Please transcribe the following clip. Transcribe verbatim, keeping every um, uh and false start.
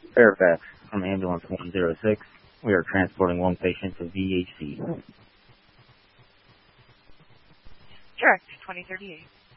Fairfax, from ambulance one zero six. We are transporting one patient to V H C. Direct twenty thirty-eight.